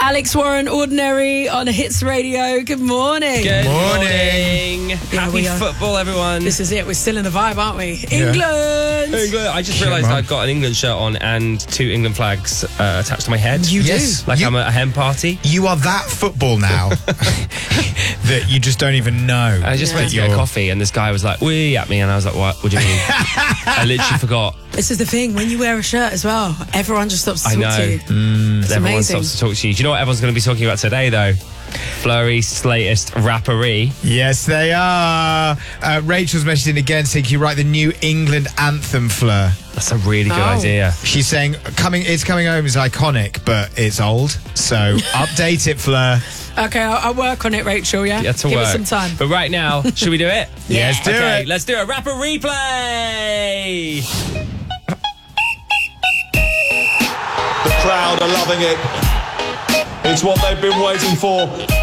Alex Warren, Ordinary on Hits Radio. Good morning. Good morning. Happy football, everyone. This is it. We're still in the vibe, aren't we? England. I just realised I've got an England shirt on and 2 England flags attached to my head. You do? Like I'm at a hen party. You are that football now that you just don't even know. I just went to get a coffee and this guy was like, "Wee" at me, and I was like, "What do you mean?" I literally forgot. This is the thing. When you wear a shirt as well, everyone just stops to talk to you. It's Everyone amazing. stops to talk to you. Do you know what everyone's going to be talking about today, though? Flurry's latest rappery. Yes, they are. Rachel's messaging again saying, "Can you write the new England anthem, Fleur?" That's a really good idea. She's saying, "It's coming home" is iconic, but it's old. So update it, Fleur. Okay, I'll work on it, Rachel, yeah? Yeah, to Give work. us some time. But right now, should we do it? Yes, do Okay, it. let's do a rapper replay. The crowd are loving it. It's what they've been waiting for.